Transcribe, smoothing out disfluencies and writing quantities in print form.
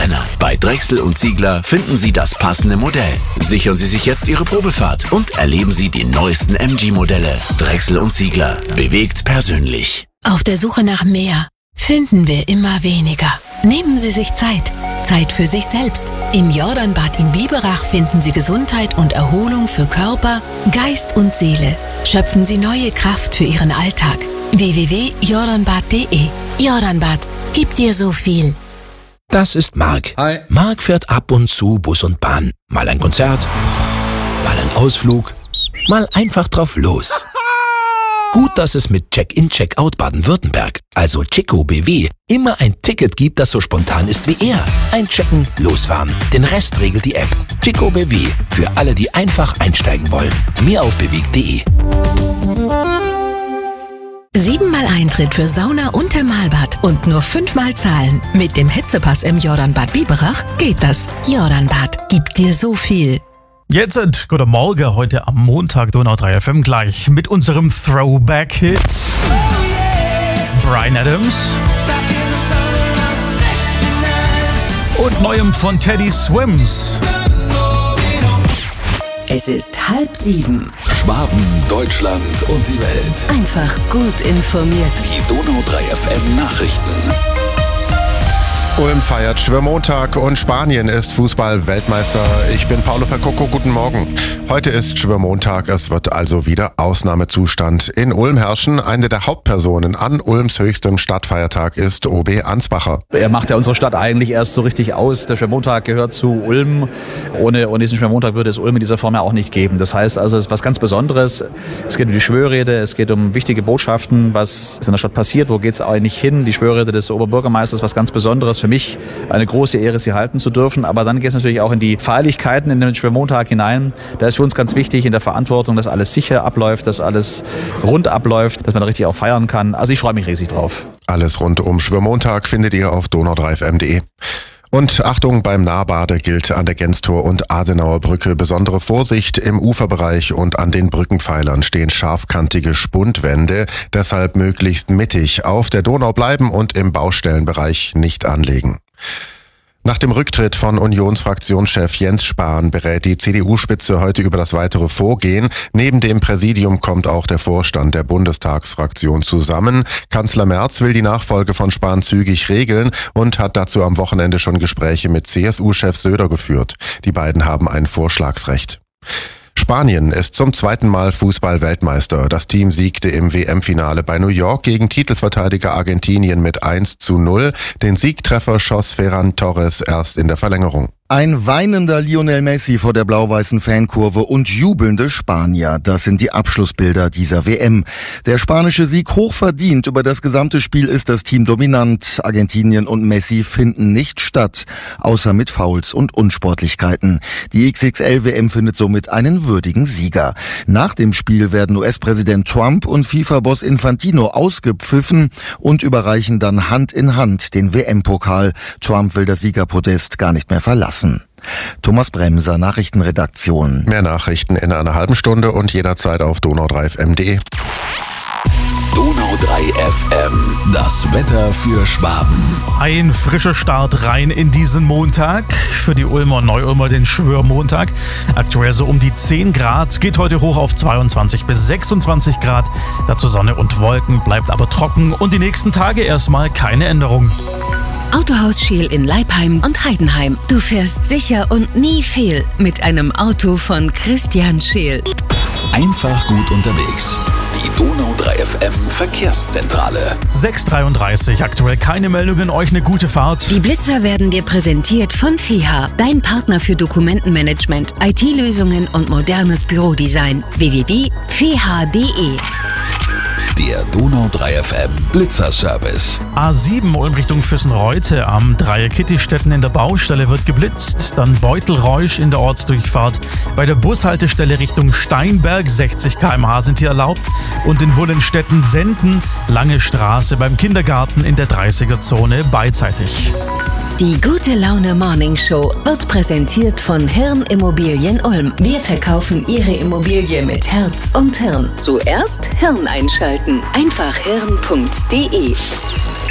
Verbrenner. Bei Drechsel & Ziegler finden Sie das passende Modell. Sichern Sie sich jetzt Ihre Probefahrt und erleben Sie die neuesten MG-Modelle. Drechsel & Ziegler. Bewegt persönlich. Auf der Suche nach mehr finden wir immer weniger. Nehmen Sie sich Zeit. Zeit für sich selbst. Im Jordanbad in Biberach finden Sie Gesundheit und Erholung für Körper, Geist und Seele. Schöpfen Sie neue Kraft für Ihren Alltag. www.jordanbad.de. Jordanbad gibt dir so viel. Das ist Marc. Hi. Marc fährt ab und zu Bus und Bahn. Mal ein Konzert, mal ein Ausflug, mal einfach drauf los. Gut, dass es mit Check-in, Check-out Baden-Württemberg, also Chico BW, immer ein Ticket gibt, das so spontan ist wie er. Einchecken, losfahren. Den Rest regelt die App. Chico BW, für alle, die einfach einsteigen wollen. Mehr auf bewegt.de. 7-mal Eintritt für Sauna und Thermalbad und nur 5-mal zahlen. Mit dem Hitzepass im Jordanbad Biberach geht das. Jordanbad gibt dir so viel. Jetzt guten Morgen, heute am Montag, Donau 3 FM gleich mit unserem Throwback-Hit. Bryan Adams. Und neuem von Teddy Swims. Es ist 6:30. Schwaben, Deutschland und die Welt. Einfach gut informiert. Die Donau 3 FM Nachrichten. Ulm feiert Schwimmmontag und Spanien ist Fußball-Weltmeister. Ich bin Paolo Percocco, guten Morgen. Heute ist Schwimmmontag, es wird also wieder Ausnahmezustand in Ulm herrschen. Eine der Hauptpersonen an Ulms höchstem Stadtfeiertag ist OB Ansbacher. Er macht ja unsere Stadt eigentlich erst so richtig aus. Der Schwimmmontag gehört zu Ulm. Ohne diesen Schwimmmontag würde es Ulm in dieser Form ja auch nicht geben. Das heißt also, es ist was ganz Besonderes. Es geht um die Schwörrede, es geht um wichtige Botschaften, was in der Stadt passiert, wo geht es eigentlich hin. Die Schwörrede des Oberbürgermeisters, was ganz Besonderes. Für mich eine große Ehre, sie halten zu dürfen. Aber dann geht es natürlich auch in die Feierlichkeiten in den Schwimmmontag hinein. Da ist für uns ganz wichtig in der Verantwortung, dass alles sicher abläuft, dass alles rund abläuft, dass man da richtig auch feiern kann. Also ich freue mich riesig drauf. Alles rund um Schwimmmontag findet ihr auf donau3fm.de. Und Achtung, beim Nahbade gilt an der Genstor- und Adenauer Brücke besondere Vorsicht. Im Uferbereich und an den Brückenpfeilern stehen scharfkantige Spundwände. Deshalb möglichst mittig auf der Donau bleiben und im Baustellenbereich nicht anlegen. Nach dem Rücktritt von Unionsfraktionschef Jens Spahn berät die CDU-Spitze heute über das weitere Vorgehen. Neben dem Präsidium kommt auch der Vorstand der Bundestagsfraktion zusammen. Kanzler Merz will die Nachfolge von Spahn zügig regeln und hat dazu am Wochenende schon Gespräche mit CSU-Chef Söder geführt. Die beiden haben ein Vorschlagsrecht. Spanien ist zum zweiten Mal Fußball-Weltmeister. Das Team siegte im WM-Finale bei New York gegen Titelverteidiger Argentinien mit 1:0. Den Siegtreffer schoss Ferran Torres erst in der Verlängerung. Ein weinender Lionel Messi vor der blau-weißen Fankurve und jubelnde Spanier. Das sind die Abschlussbilder dieser WM. Der spanische Sieg hochverdient. Über das gesamte Spiel ist das Team dominant. Argentinien und Messi finden nicht statt, außer mit Fouls und Unsportlichkeiten. Die XXL-WM findet somit einen würdigen Sieger. Nach dem Spiel werden US-Präsident Trump und FIFA-Boss Infantino ausgepfiffen und überreichen dann Hand in Hand den WM-Pokal. Trump will das Siegerpodest gar nicht mehr verlassen. Thomas Bremser, Nachrichtenredaktion. Mehr Nachrichten in einer halben Stunde und jederzeit auf donau3fm.de. Donau 3 FM. Das Wetter für Schwaben. Ein frischer Start rein in diesen Montag. Für die Ulmer und Neu-Ulmer den Schwörmontag. Aktuell so um die 10 Grad. Geht heute hoch auf 22 bis 26 Grad. Dazu Sonne und Wolken, bleibt aber trocken. Und die nächsten Tage erstmal keine Änderung. Autohaus Scheel in Leipheim und Heidenheim. Du fährst sicher und nie fehl mit einem Auto von Christian Scheel. Einfach gut unterwegs. Die Donau 3 FM Verkehrszentrale. 6:33, aktuell keine Meldungen, euch eine gute Fahrt. Die Blitzer werden dir präsentiert von FEHA, dein Partner für Dokumentenmanagement, IT-Lösungen und modernes Bürodesign. www.feha.de. Der Donau 3 FM Blitzerservice. A7 Ulm Richtung Füssenreute am Dreieck Kittistetten in der Baustelle wird geblitzt. Dann Beutelreusch in der Ortsdurchfahrt. Bei der Bushaltestelle Richtung Steinberg 60 km/h sind hier erlaubt. Und in Wullenstetten-Senden Lange Straße beim Kindergarten in der 30er-Zone beidseitig. Die Gute Laune Morning Show wird präsentiert von Hirn Immobilien Ulm. Wir verkaufen Ihre Immobilie mit Herz und Hirn. Zuerst Hirn einschalten. Einfach hirn.de.